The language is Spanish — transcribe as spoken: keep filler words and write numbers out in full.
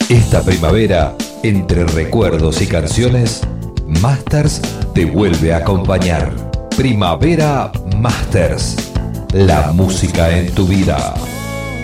Esta primavera, entre recuerdos y canciones, Masters te vuelve a acompañar. Primavera Masters, la música en tu vida.